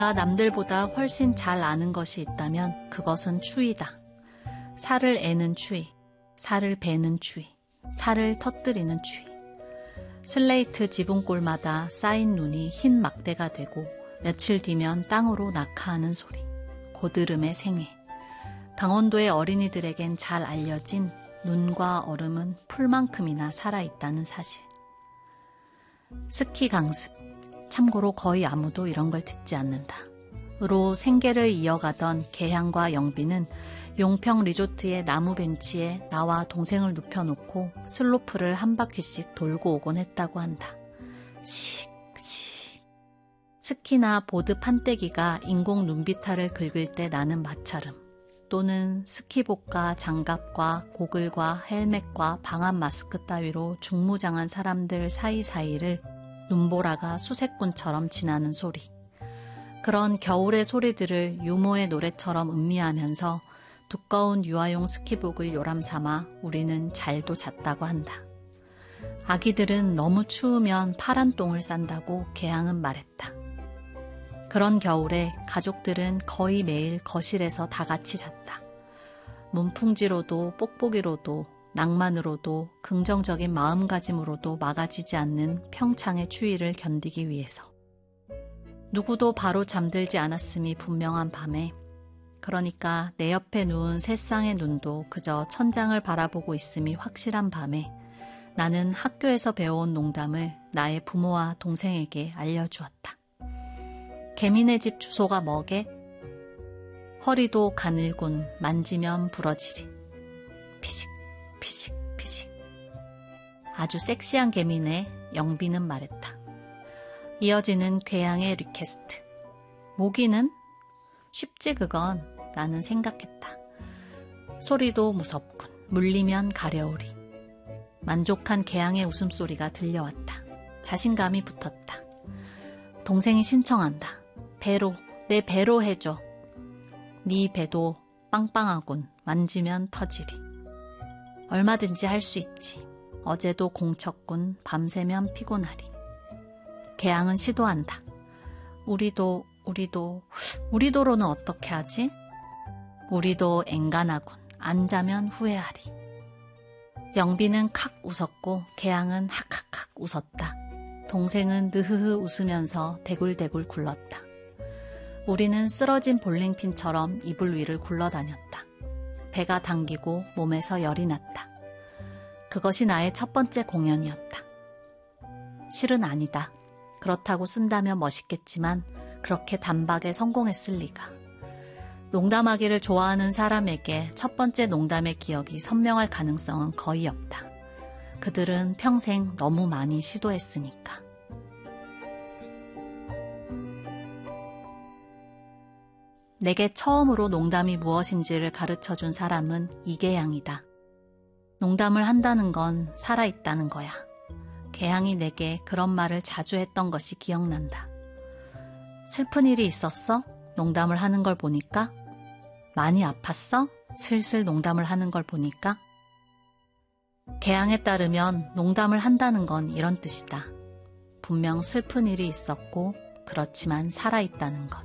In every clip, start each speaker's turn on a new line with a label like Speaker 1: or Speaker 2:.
Speaker 1: 남들보다 훨씬 잘 아는 것이 있다면 그것은 추위다. 살을 애는 추위, 살을 베는 추위, 살을 터뜨리는 추위. 슬레이트 지붕골마다 쌓인 눈이 흰 막대가 되고 며칠 뒤면 땅으로 낙하하는 소리. 고드름의 생애. 강원도의 어린이들에겐 잘 알려진 눈과 얼음은 풀만큼이나 살아있다는 사실. 스키 강습. 참고로 거의 아무도 이런 걸 듣지 않는다. 으로 생계를 이어가던 계향과 영빈은 용평 리조트의 나무 벤치에 나와 동생을 눕혀놓고 슬로프를 한 바퀴씩 돌고 오곤 했다고 한다. 씩. 스키나 보드 판때기가 인공 눈비탈을 긁을 때 나는 마찰음, 또는 스키복과 장갑과 고글과 헬멧과 방한 마스크 따위로 중무장한 사람들 사이사이를 눈보라가 수색꾼처럼 지나는 소리. 그런 겨울의 소리들을 유모의 노래처럼 음미하면서 두꺼운 유아용 스키복을 요람삼아 우리는 잘도 잤다고 한다. 아기들은 너무 추우면 파란 똥을 싼다고 계양은 말했다. 그런 겨울에 가족들은 거의 매일 거실에서 다 같이 잤다. 문풍지로도 뽁뽁이로도 낭만으로도 긍정적인 마음가짐으로도 막아지지 않는 평창의 추위를 견디기 위해서. 누구도 바로 잠들지 않았음이 분명한 밤에, 그러니까 내 옆에 누운 세 쌍의 눈도 그저 천장을 바라보고 있음이 확실한 밤에 나는 학교에서 배워온 농담을 나의 부모와 동생에게 알려주었다. 개미네 집 주소가 뭐게? 허리도 가늘군 만지면 부러지리. 피식. 아주 섹시한 개미네, 영빈은 말했다. 이어지는 괴양의 리퀘스트. 모기는? 쉽지 그건, 나는 생각했다. 소리도 무섭군. 물리면 가려우리. 만족한 개양의 웃음소리가 들려왔다. 자신감이 붙었다. 동생이 신청한다. 배로, 내 배로 해줘. 네 배도 빵빵하군. 만지면 터지리. 얼마든지 할 수 있지. 어제도 공쳤군. 밤새면 피곤하리. 개양은 시도한다. 우리도로는 어떻게 하지? 우리도 앵간하군. 안 자면 후회하리. 영빈은 칵 웃었고 개양은 학학학 웃었다. 동생은 느흐흐 웃으면서 대굴대굴 굴렀다. 우리는 쓰러진 볼링핀처럼 이불 위를 굴러다녔다. 배가 당기고 몸에서 열이 났다. 그것이 나의 첫 번째 공연이었다. 실은 아니다. 그렇다고 쓴다면 멋있겠지만 그렇게 단박에 성공했을 리가. 농담하기를 좋아하는 사람에게 첫 번째 농담의 기억이 선명할 가능성은 거의 없다. 그들은 평생 너무 많이 시도했으니까. 내게 처음으로 농담이 무엇인지를 가르쳐준 사람은 이계양이다. 농담을 한다는 건 살아있다는 거야. 계양이 내게 그런 말을 자주 했던 것이 기억난다. 슬픈 일이 있었어? 농담을 하는 걸 보니까? 많이 아팠어? 슬슬 농담을 하는 걸 보니까? 계양에 따르면 농담을 한다는 건 이런 뜻이다. 분명 슬픈 일이 있었고 그렇지만 살아있다는 것.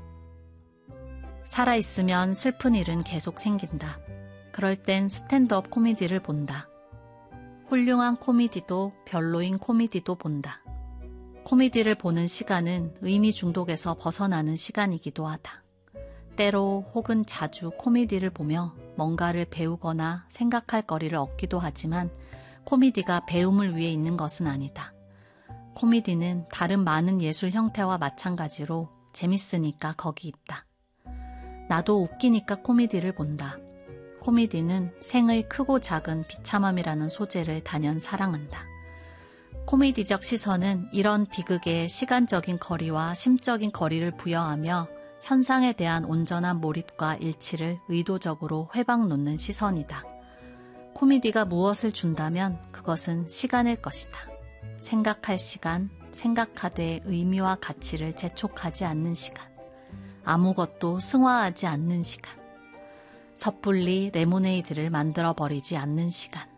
Speaker 1: 살아있으면 슬픈 일은 계속 생긴다. 그럴 땐 스탠드업 코미디를 본다. 훌륭한 코미디도 별로인 코미디도 본다. 코미디를 보는 시간은 의미 중독에서 벗어나는 시간이기도 하다. 때로 혹은 자주 코미디를 보며 뭔가를 배우거나 생각할 거리를 얻기도 하지만 코미디가 배움을 위해 있는 것은 아니다. 코미디는 다른 많은 예술 형태와 마찬가지로 재밌으니까 거기 있다. 나도 웃기니까 코미디를 본다. 코미디는 생의 크고 작은 비참함이라는 소재를 단연 사랑한다. 코미디적 시선은 이런 비극의 시간적인 거리와 심적인 거리를 부여하며 현상에 대한 온전한 몰입과 일치를 의도적으로 회방 놓는 시선이다. 코미디가 무엇을 준다면 그것은 시간일 것이다. 생각할 시간, 생각하되 의미와 가치를 재촉하지 않는 시간. 아무것도 승화하지 않는 시간. 섣불리 레모네이드를 만들어버리지 않는 시간.